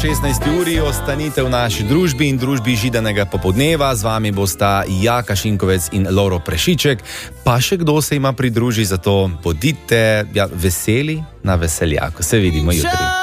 16. uri ostanite v naši družbi in družbi Židanega popoldneva. Z vami bosta Jaka Šinkovec in Lovro Prešiček. Pa še kdo se ima pridruži, zato bodite veseli na veseljaku. Se vidimo jutri.